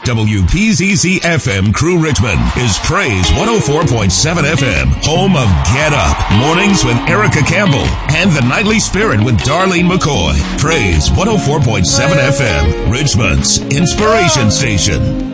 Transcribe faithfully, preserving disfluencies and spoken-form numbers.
W P Z Z F M Crew Richmond is Praise one oh four point seven F M, home of Get Up, mornings with Erica Campbell, and The Nightly Spirit with Darlene McCoy. Praise one oh four point seven F M, Richmond's inspiration station.